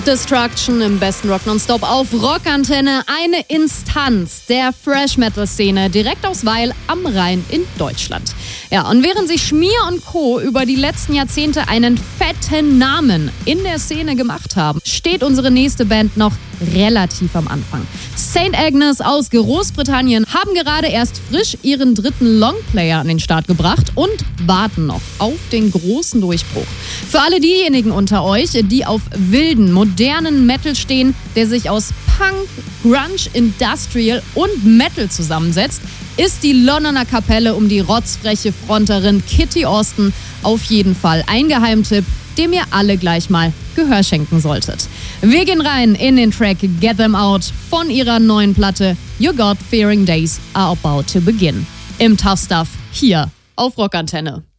Destruction im besten Rock Nonstop auf Rockantenne, eine Instanz der Thrash-Metal-Szene direkt aus Weil am Rhein in Deutschland. Ja, und während sich Schmier und Co. über die letzten Jahrzehnte einen fetten Namen in der Szene gemacht haben, steht unsere nächste Band noch relativ am Anfang. St. Agnes aus Großbritannien haben gerade erst frisch ihren dritten Longplayer an den Start gebracht und warten noch auf den großen Durchbruch. Für alle diejenigen unter euch, die auf wilden, modernen Metal stehen, der sich aus Punk, Grunge, Industrial und Metal zusammensetzt, ist die Londoner Kapelle um die rotzfreche Fronterin Kitty Austin auf jeden Fall ein Geheimtipp, dem ihr alle gleich mal Gehör schenken solltet. Wir gehen rein in den Track Get Them Out von ihrer neuen Platte Your God-Fearing Days Are About to Begin. Im Tough Stuff hier auf Rockantenne.